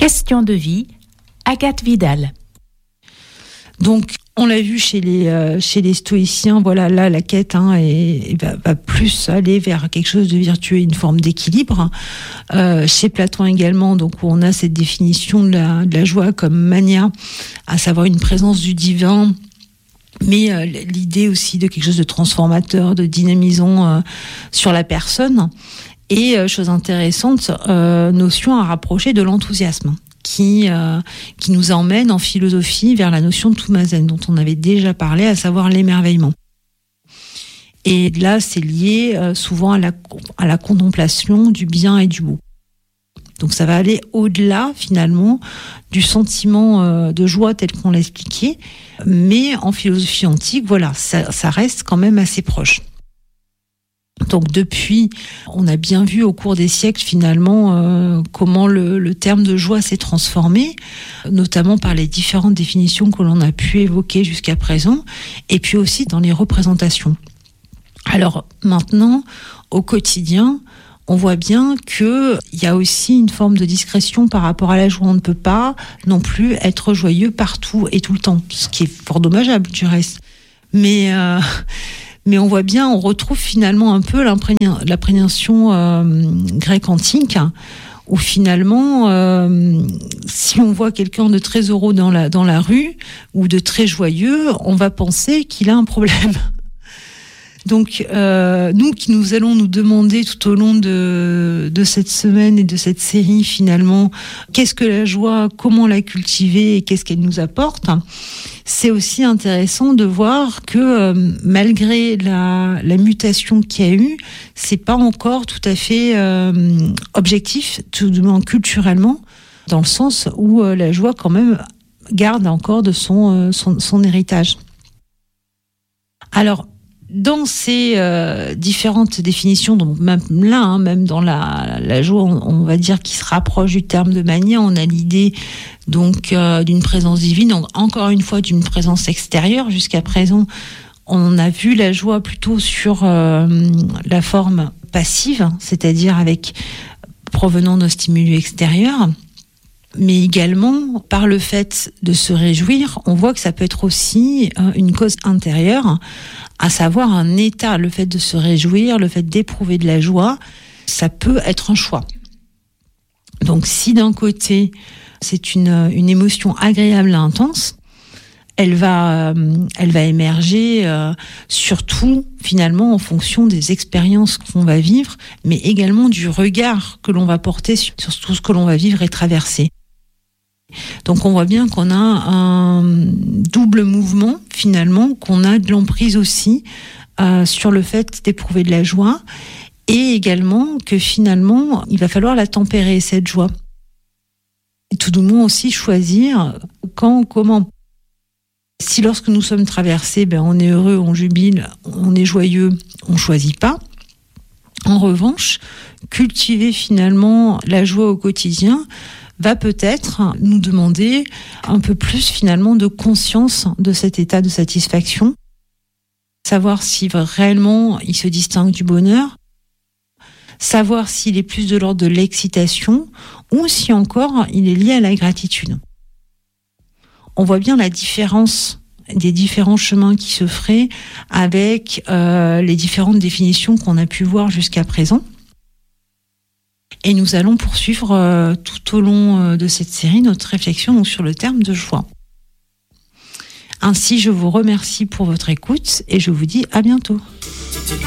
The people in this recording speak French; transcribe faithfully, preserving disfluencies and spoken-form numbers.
Question de vie, Agathe Vidal. Donc, on l'a vu chez les, euh, chez les stoïciens, voilà, là, la quête hein, est, est, va, va plus aller vers quelque chose de vertueux, une forme d'équilibre. Euh, chez Platon également, donc, où on a cette définition de la, de la joie comme mania, à savoir une présence du divin, mais euh, l'idée aussi de quelque chose de transformateur, de dynamisant euh, sur la personne. Et, euh, chose intéressante, euh, notion à rapprocher de l'enthousiasme. Qui, euh, qui nous emmène en philosophie vers la notion de Tumazen, dont on avait déjà parlé, à savoir l'émerveillement. Et là, c'est lié euh, souvent à la, à la contemplation du bien et du beau. Donc ça va aller au-delà, finalement, du sentiment euh, de joie tel qu'on l'a expliqué, mais en philosophie antique, voilà, ça, ça reste quand même assez proche. Donc depuis, on a bien vu au cours des siècles finalement euh, comment le, le terme de joie s'est transformé, notamment par les différentes définitions que l'on a pu évoquer jusqu'à présent, et puis aussi dans les représentations. Alors maintenant, au quotidien, on voit bien qu'il y a aussi une forme de discrétion par rapport à la joie. On ne peut pas non plus être joyeux partout et tout le temps, ce qui est fort dommageable du reste. Mais... Euh, Mais on voit bien, on retrouve finalement un peu l'imprégnation euh, grecque antique, où finalement, euh, si on voit quelqu'un de très heureux dans la, dans la rue, ou de très joyeux, on va penser qu'il a un problème. Donc, euh, nous qui nous allons nous demander tout au long de, de cette semaine et de cette série, finalement, qu'est-ce que la joie, comment la cultiver et qu'est-ce qu'elle nous apporte, c'est aussi intéressant de voir que euh, malgré la, la mutation qu'il y a eu, c'est pas encore tout à fait euh, objectif, tout du moins culturellement, dans le sens où euh, la joie quand même garde encore de son, euh, son, son héritage. Alors, dans ces euh, différentes définitions, donc même là, hein, même dans la, la joie, on, on va dire qui se rapproche du terme de mania, on a l'idée donc euh, d'une présence divine, donc encore une fois d'une présence extérieure. Jusqu'à présent, on a vu la joie plutôt sur euh, la forme passive, c'est-à-dire avec provenant de stimuli extérieurs. Mais également, par le fait de se réjouir, on voit que ça peut être aussi une cause intérieure, à savoir un état. Le fait de se réjouir, le fait d'éprouver de la joie, ça peut être un choix. Donc si d'un côté, c'est une, une émotion agréable et intense, elle va, elle va émerger euh, surtout finalement en fonction des expériences qu'on va vivre, mais également du regard que l'on va porter sur, sur tout ce que l'on va vivre et traverser. Donc on voit bien qu'on a un double mouvement finalement, qu'on a de l'emprise aussi euh, sur le fait d'éprouver de la joie, et également que finalement il va falloir la tempérer, cette joie. Et tout doucement aussi choisir quand, comment. Si lorsque nous sommes traversés, ben on est heureux, on jubile, on est joyeux, on choisit pas. En revanche, cultiver finalement la joie au quotidien va peut-être nous demander un peu plus finalement de conscience de cet état de satisfaction, savoir si réellement il se distingue du bonheur, savoir s'il est plus de l'ordre de l'excitation ou si encore il est lié à la gratitude. On voit bien la différence des différents chemins qui se feraient avec euh, les différentes définitions qu'on a pu voir jusqu'à présent. Et nous allons poursuivre euh, tout au long euh, de cette série notre réflexion donc, sur le terme de joie. Ainsi, je vous remercie pour votre écoute et je vous dis à bientôt.